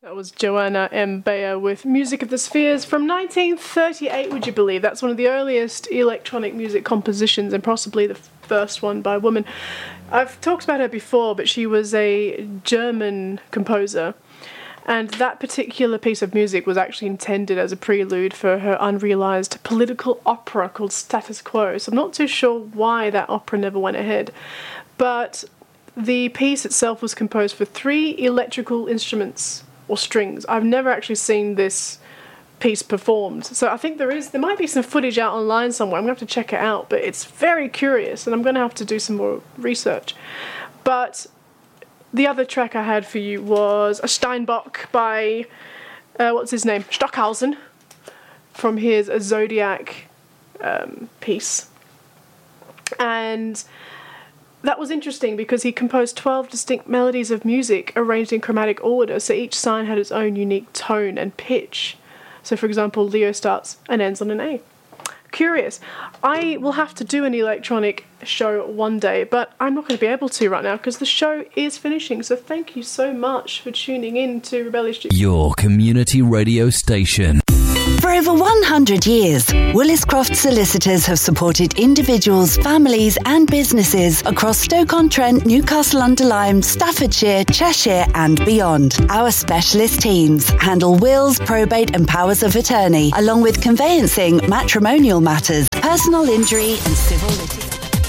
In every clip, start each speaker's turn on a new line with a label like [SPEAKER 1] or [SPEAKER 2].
[SPEAKER 1] That was Joanna M. Bayer with Music of the Spheres from 1938, would you believe? That's one of the earliest electronic music compositions and possibly the first one by a woman. I've talked about her before, but she was a German composer, and that particular piece of music was actually intended as a prelude for her unrealised political opera called Status Quo, so I'm not too sure why that opera never went ahead. But the piece itself was composed for 3 electrical instruments or strings. I've never actually seen this piece performed, so I think there might be some footage out online somewhere. I'm going to have to check it out, but it's very curious and I'm going to have to do some more research. But the other track I had for you was a Steinbock by what's his name, Stockhausen, from his Zodiac piece. And that was interesting because he composed 12 distinct melodies of music arranged in chromatic order, so each sign had its own unique tone and pitch. So, for example, Leo starts and ends on an A. Curious. I will have to do an electronic show one day, but I'm not going to be able to right now because the show is finishing. So thank you so much for tuning in to Rebellious Gypsy.
[SPEAKER 2] Your community radio station.
[SPEAKER 3] For over 100 years, Willis Croft Solicitors have supported individuals, families and businesses across Stoke-on-Trent, Newcastle-under-Lyme, Staffordshire, Cheshire and beyond. Our specialist teams handle wills, probate and powers of attorney, along with conveyancing, matrimonial matters, personal injury and civil litigation.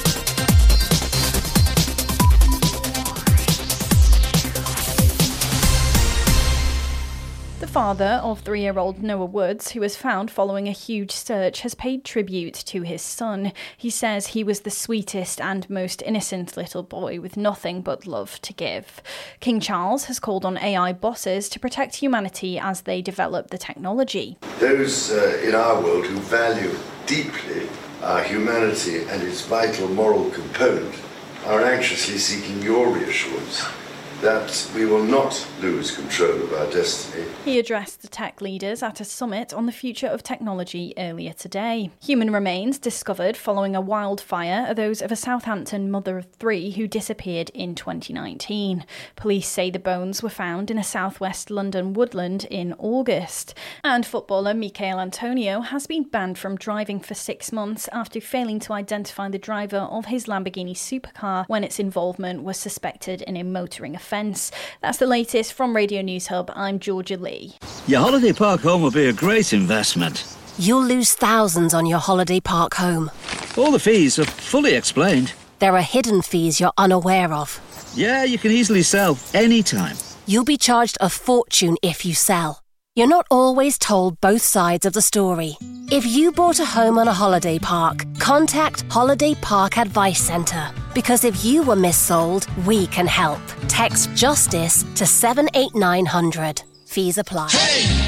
[SPEAKER 4] The father of 3-year-old Noah Woods, who was found following a huge search, has paid tribute to his son. He says he was the sweetest and most innocent little boy with nothing but love to give. King Charles has called on AI bosses to protect humanity as they develop the technology.
[SPEAKER 5] Those in our world who value deeply our humanity and its vital moral component are anxiously seeking your reassurance that we will not lose control of our destiny.
[SPEAKER 4] He addressed the tech leaders at a summit on the future of technology earlier today. Human remains discovered following a wildfire are those of a Southampton mother of 3 who disappeared in 2019. Police say the bones were found in a southwest London woodland in August. And footballer Michail Antonio has been banned from driving for 6 months after failing to identify the driver of his Lamborghini supercar when its involvement was suspected in a motoring offence. That's the latest from Radio News Hub. I'm Georgia Lee.
[SPEAKER 6] Your holiday park home will be a great investment.
[SPEAKER 7] You'll lose thousands on your holiday park home.
[SPEAKER 6] All the fees are fully explained.
[SPEAKER 7] There are hidden fees you're unaware of.
[SPEAKER 6] Yeah, you can easily sell anytime.
[SPEAKER 7] You'll be charged a fortune if you sell. You're not always told both sides of the story. If you bought a home on a holiday park, contact Holiday Park Advice Centre. Because if you were missold, we can help. Text JUSTICE to 78900. Fees apply.
[SPEAKER 8] Hey!